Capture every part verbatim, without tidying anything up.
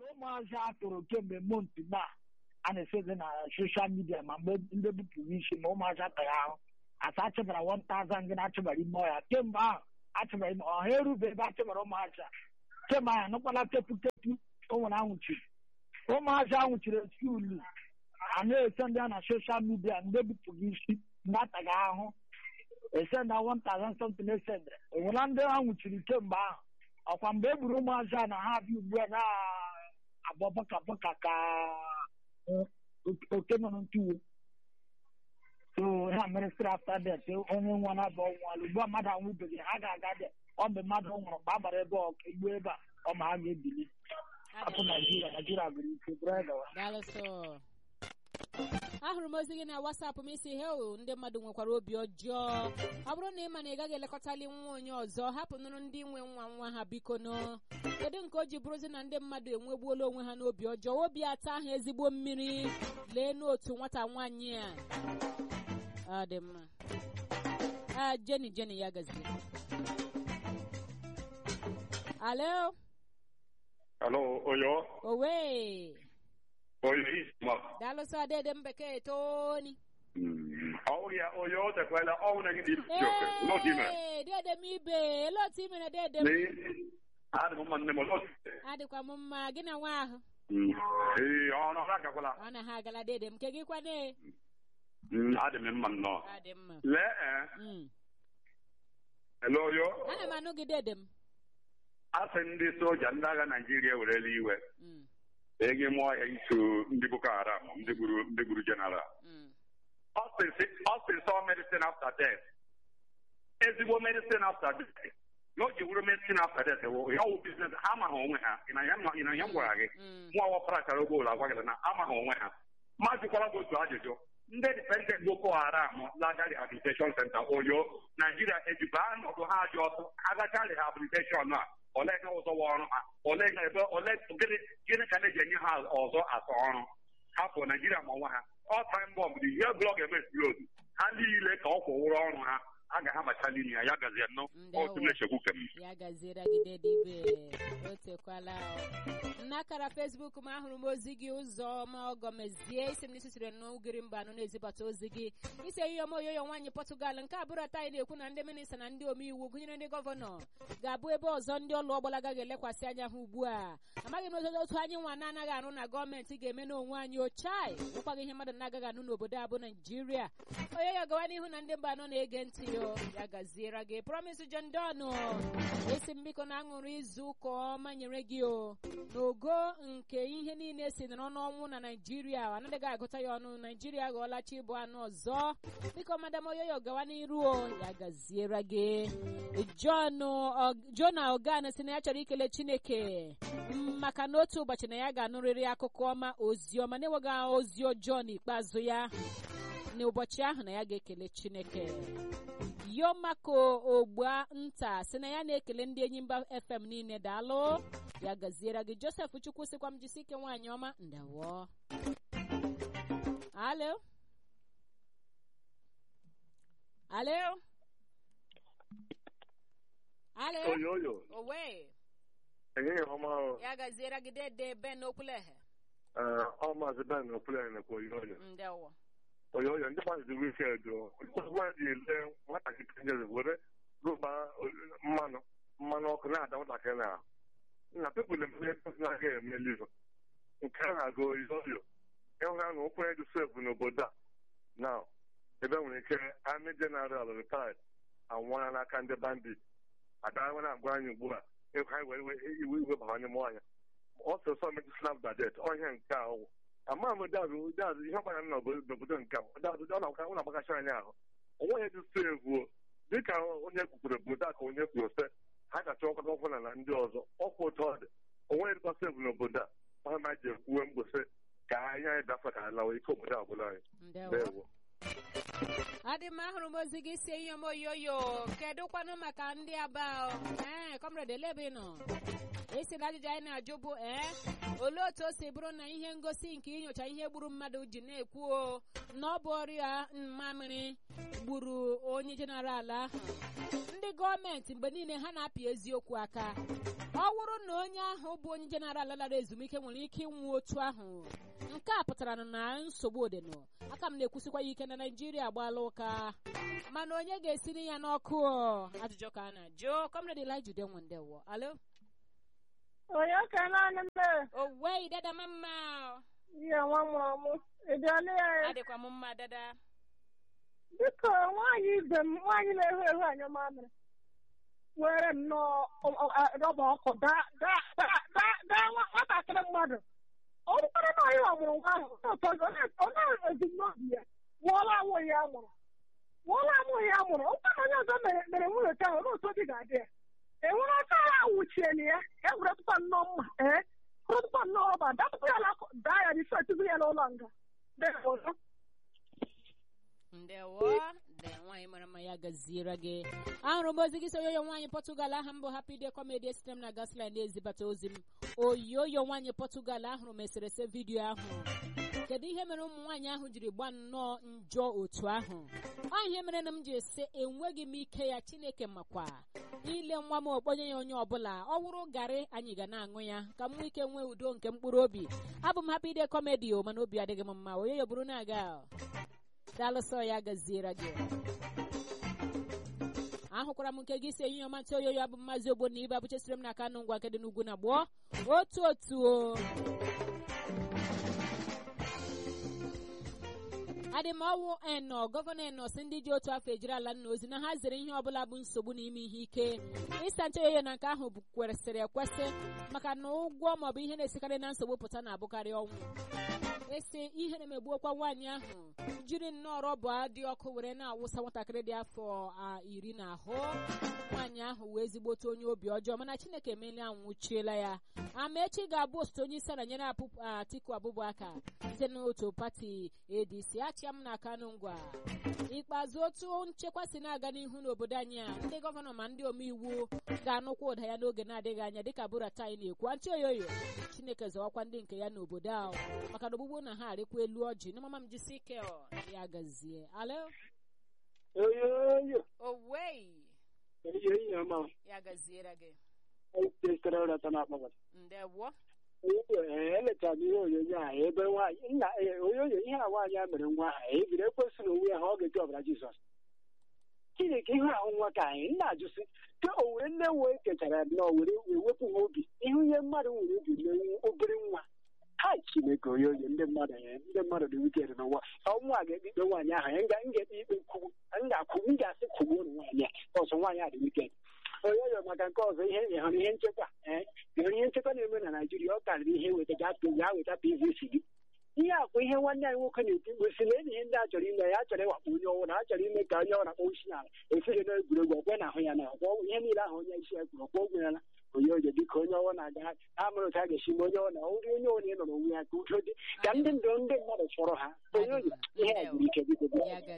ụmụazị atụrụ kemgbe monti na a na-esezi na soshal midia ma mgbe ndị bupụrụ isi ma ụmụazị atara ahụ asa achịbara one thousand gị na-achịbara ime ọhịa kemgbe ahụ achịbara ime ọha erube ebe achịbara ụmụazị kemgbe ahụ anụkwala tepu tepu o nwere anwụchiri ụmụazị anwụchiri skuulu a na-ese ndị a na soshal midia ndị bupụrụ isi ndị ataghị ahụ esenda one thousand something esendere enwela ndị anwụchiri kemgbe ahụ ọkwa mgbe e gburu ụmụazị a na ha abịa ugbu a na-abọ bọka bọka ka oke nọ n'ntuwo so ha mere siri after that onye nwa na-abụ ọnwụalụ ugbu a mmadụ anwụbeghị ha ga-aga dị ọ mgbe mmadụ nwụrụ mgbe a gbara ebe ọka igbu ebe a ọ ma ha ga-ebili afọ naijiria naijiria bụrụ ike bụrụ ahụrụ m ozi gị na wasapụ m isi hel ndị mmadụ nwekwara obi ọjọọ ọ bụrụ na ị ma na ị gaghị elekọtali nwa onye ọzọ hapụnụrụ ndị nwe nwa nwa ha biko nụ kedu nke o ji bụrụzi na ndị mmadụ enwegbuola onwe ha n'obi ọjọọ obi ata ahụ ezigbo mmiri lee n'otu nwata nwaanyị a ọ dị mma a jeni jeni ya gaziri alo alo oyo owe oyo isma dalo sa dede mbeke toni ọrịa oyo tekwela ọnwụ gị dị lo dime eh dede mi be lo ti me na dede ni adị mma nne mo lo adị kwa mma gị na nwa ahụ eh ọ nọ na gakwala ọ na ha gala dede m ke gị kwa ne adị m mma nnọọ adị mma le eh mm hello yo ana m anụ gị dede m asị ndị soja ndị agha Naịjirịa werela iwe mm ege mụọ ya iso ndị Boko Haram ndị gburu ndị gburu general ọ sị sọ medicine after death ezigbo medicine after death n'oge wuru medicine after death wụ ya wụ business ha amaghị onwe ha ị na ya gwara gị mụ awọpụra akara ụgbọelu agwa gị na amaghị onwe ha ma jụkwara gị otu ajụjụ ndị dependent Boko Haram laga rehabilitation center Oyo Naijiria ejiba ọnọdụ ha ajọ ọtụ agacha rehabilitation a ole ka ụzọ ọrụ ha ole ka ebe ole gịnị ka na-eji enye ha ọzọ atọ ọrụ hapụ Naijiria ma ọnwa ha ọ time bomb dị ihe blọg emesilod ha niile ka ọ kwụwụrụ ọrụ ha a ga ha macha lini ya ya gazie nnọọ otu na-echekwu kem ya gaziere gị dibe otekwala n'akara Facebook m ahụrụ m ozi gị ụzọ ma ọgọmezie isi m n'isisiri n'ugiri mba anọ na-ezibata ozi gị isi eyiyo m oyoyo nwaanyị Portugal nke abụrụ ata anyị na-ekwu na ndị minista na ndị omeiwu gụnyere ndị gọvanọ ga-abụ ebe ọzọ ndị ọlụ ọgbala gaghị elekwasị anya ha ugbu a amaghị m ozozo otu anyị nwa na-anaghị arụ na gọọmenti ga-eme n'onwe anyị ochai nwekwaghị ihe mmadụ na-agaghị anụ n'obodo abụ Naijiria oyoyo gawa n'ihu na ndị mba anọ na-ege ntị ya gaziere gị Promise John Dono esi mbiko na aṅụrụ izu ụka ọma nyere gị o n'ogo nke ihe niile si nọrọ n'ọnwụ na Naijiria anaghị agụta ya ọnụ Naijiria aghọọla chi bụ anụ ọzọ biko madam oyoyo gawa n'iru o ya gaziere gị John Jona Ogan si na ya chọrọ ikele Chineke maka na otu ụbọchị na ya ga-anụrịrị akụkọ ọma ozi ọma na-enweghị ozi ọjọọ n'ikpeazụ ya n'ụbọchị ahụ na ya ga-ekele Chineke Yomako Ogba nta si na ya na-ekele ndị Enyimba F M niile daalụ ya gaziere gị Joseph Chukwu sikwa m jisi ike nwaanyị ọma ndawo alo alo alo oyoyo owe enye ọma ya gaziere gị dede Ben Okulehe eh ọ maazị Ben Okulehe na oyoyo ndawo oyoyo ndị mmadụ dị wikend mmadụ ele nwatakịrị nyere were rụba mmanụ mmanụ ọkụ na-ada nwatakịrị na na pepụl eme na-aga eme livo nke a na-aga oyoyo ịhụra na okwenye dị sefu n'obodo a na ebe nwere ike amị jeneral retired anwụọla n'aka ndị bandit adara na agwa anyị ugbu a ịkwa iwe iwe bawanye m anya ọsọsọ medi snap badet ọhịa nke a ọgwụ ama m dazụ dazụ ihe gbara n'obodo nke a dazụ ọ na-agbakacha anyị ahụ onweghị dị sevuo dịka onye kwukwere obodo a ka onye kwuru sị ha gacha ọkọta ọbụla na ndị ọzọ ọkwụ ụtọ ọ dị onweghị dịkwa sevu n'obodo a ọ ma ji ekwuwe mgbụsị ka anyị anyị bịafa ka lawa ike obodo ọbụla anyị adị adị m ahụrụ m ozi gị sie ihe m oyoyo kedụkwanụ maka ndị Aba ee kọmrade elebe nọ esi na ajụjụ anyị na-ajụ bụ ee olee otu o si bụrụ na ihe ngosi nke inyocha ihe gburu mmadụ ji na-ekwu na ọ bụ ọrịa mmamịrị gburu onye jeneral ahụ ndị gọọmenti mgbe niile ha na-apị eziokwu aka ọ wụrụ na onye ahụ bụ onye jeneral lara ezumike nwere ike ịnwụ otu ahụ nke a pụtara na nsogbu dịnụ aka m na-ekwusikwa ya ike na Naịjirịa agbaala ụka mana onye ga-esiri ya n'ọkụ ajụjụ ka a na-ajụ kọmrade Elijah Nwandewo alo onye ka naanị m owei dada mama ihe nwa m ọmụ ịdịọla ya adịkwa m mma dada biko nwaanyị ibe m nwaanyị na-ehu ehu anya mamịrị were nnọọ rọba ọkụ daa nwatakịrị mmadụ ọ bụkwara na anyị ọmụrụ nwa ahụ ọ na-ezi n'obi ya nwụọla anwụghị ya mụrụ nwụọla anwụghị ya mụrụ ụkwa na onye ọzọ mere nwunye ka ahụ n'otu dị ga-adị ya enwere ọcha ya awụchieli ya egwuretụkwa nnọọ mma ee kụrụtụkwa nnọọ rọba dapụta ya daa ya n'isi etizi ya n'ụlọ nga ndewo de nwaanyị mara mma ya gaziere gị ahụrụ m ozi gị so oyoyo nwaanyị Portugal aha mbụ Happy Day Comedy sitere m na Gasline na-ezibata ozi m oyoyo nwaanyị Portugal ahụrụ m eserese vidiyo ahụ kedu ihe mere ụmụ nwaanyị ahụ jiri gba nnọọ njọ otu ahụ ọ ihe mere na m ji ese enweghị m ike ya Chineke makwa ile nwa m okponye ya onye ọbụla ọ wụrụ garị anyị ga na-aṅụ ya ka m nwee ike nwee udo nke mkpụrụ obi abụ m Happy Day Comedy o mana obi adịghị m mma oyoyo bụrụ na-aga dalụsọ ya gaziere gị ahụkwara m nke gị si enyi ọma ntị oyoyo abụ Maazị Ogbo na ibe abụchesiri m na Kanụ ngwa nke dị n'ugwu na gboo otu otu o adịmọwụ eno gọvanọ eno si ndị ji otu afọ ejiri ala nna ozi na ha zere ihe ọbụla bụ nsogbu na ime ihe ike ịsa ncha oyoyo na nke ahụ bụ kwesịrị ekwesị maka na ụgwọ maọbụ ihe na-esikarị na nsogbu pụta na-abụkarị ọnwụ esi ihe na-emegbuokwa nwaanyị ahụ jiri nnọọ rọba dị ọkụ were na-awụsa nwatakịrị dị afọ iri na ahụ nwaanyị ahụ wee ezigbote onye obi ọjọọ mana Chineke emeela anwụchiela ya Amaechi ga-abụ osote onye isi ala nyere Atiku Abubakar site n'otu pati A D C achịa m na Kanụ ngwa ikpeazụ otu nchekwa si na-aga n'ihu n'obodo anyị a ndị gọvanọ ma ndị omeiwu ga-anụkwa ụda ya n'oge na-adịghị anya dịka Buratai na-ekwu ntị oyoyo Chineke zọwakwa ndị nke ya n'obodo ahụ maka na ogbugbu na ha arịkwa elu ọjị na mama m jisi ike ya gazie alo oyoyo owei oyoyo ma ya gaziere gị ndewo eleta m ihe onyonyo a ebe nwaanyị nna oyoyo ihe a nwaanyị a mere nwa ha ebiri ekwesịrị onwe ya ha ọ ga-eji ọbara Jizọs Chineke ihe ahụ nwa ka anyị nna ajụsị ka o were nne wee kechara nnọọ were wepụ ha obi ihu ihe mmadụ nwere obi mee obere nwa ha Chineke oyoyo ndị mmadụ ya ndị mmadụ dị wikend n'ụwa ọnwụ a ga-ekpe nwaanyị ahụ ya ga-ekpe ikpe kwugbu m ga-akwụ m ga-asị kwugbu ụlụ nwaanyị a ọzọ nwaanyị a dị wikend oyoyo maka nke ọzọ ihe ịhụrụ ihe nchekwa ee ịhụrụ ihe nchekwa na-eme na Naịjirịa ọ karịrị ihe weta ga weta P V C gị ihe akwa ihe nwanne anyị nwoke na-eti mgbe si na enyi ihe ndị a chọrọ ime ya a chọrọ ịwakpo onye ọwụrụ a chọrọ ime ka onye ọwụrụ akpọ isi n'ala esighị na egwuregwu ọkwe na ahụ ya na ọkwọ ihe niile ahụ onye isi ya kwuru ọkpọ ogwe ya na oyoyo dịka onye ọwụ na-aga ha mụrụ otu a ga-esi ma onye ọwụ na ụdị onye ọwụ ịnọ n'onwe ya ka udo dị ka ndị ndụ ndị mmadụ chọrọ ha oyoyo ihe a jiri ike biko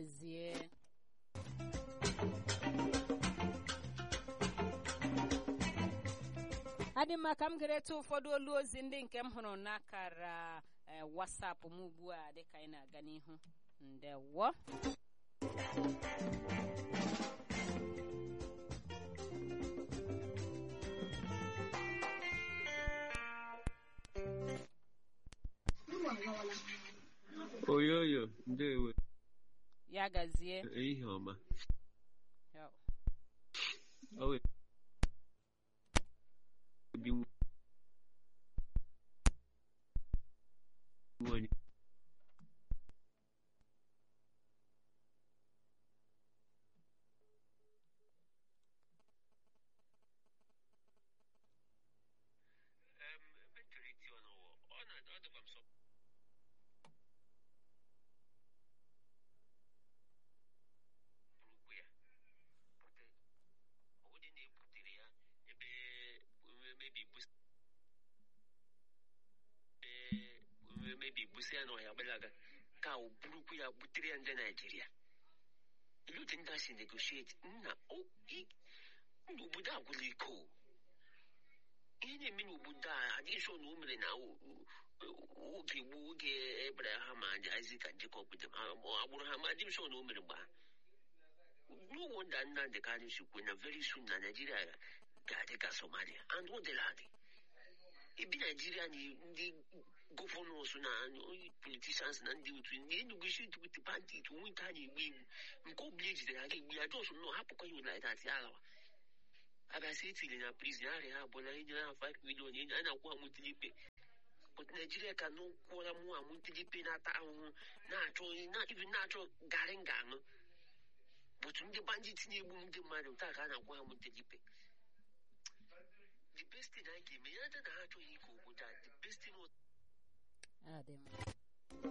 adị mma ka m ga-ereta ụfọdụ olu ozi ndị nke m hụrụ n'akara WhatsApp m ugbu a dịka anyị na-aga n'ihu ndewo oyoyo ndewo ya gazie ihe ọma mebi busi ya na ọya gbalaga ka o burukwu ya butere ya ndị Naịjirịa ilu dị ndị si negotiate nna n'obodo agwụla iko ihe na-eme n'obodo a adịghị sọ na o mere na oge gboo oge Abraham and Isaac and Jacob agbụrụ ha ma adịghị sọ na o mere mgbe no wonder Nnamdi Kanu sikwe na very soon na Nigeria ga-adị ka Somalia and ọ dịla adị ebi Nigeria na ndị gọvanọs na politicians na ndị otu ndị negotiate with the bandit onwe nke a na-egbu egbu nke ọbụla ejidere ha ga-egbu ya jos nọ hapụkwa ya ụlọ dat alawa abịasị etiri na prison arịa ha abụọ na enyere ha five million enye a na-akwụ ha mụtilipe but Nigeria ka nọ kwụọra mụ amụtilipe na-ata ahụhụ na-achọ na-achọ garị nga aṅụ but ndị bandit na-egbu ndị mmadụ taa ka a na-akwụ ha mụtilipe the best thing I ga-eme ya na ha achọghị ike obodo a the best thing Adem.